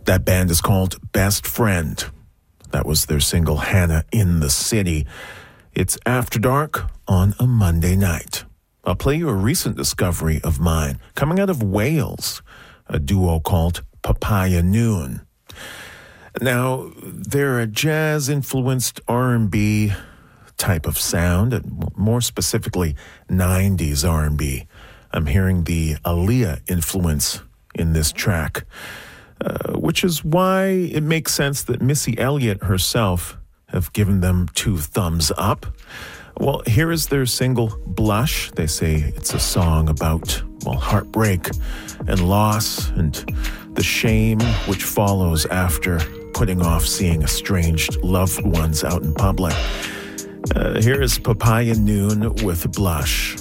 That band is called Best Friend. That was their single, Hannah in the City. It's After Dark on a Monday night. I'll play you a recent discovery of mine, coming out of Wales, a duo called Papaya Noon. Now, they're a jazz-influenced R&B type of sound, and more specifically, 90s R&B. I'm hearing the Aaliyah influence in this track, which is why it makes sense that Missy Elliott herself have given them 2 thumbs up. Well, here is their single, Blush. They say it's a song about, heartbreak and loss and the shame which follows after putting off seeing estranged loved ones out in public. Here is Papaya Noon with Blush.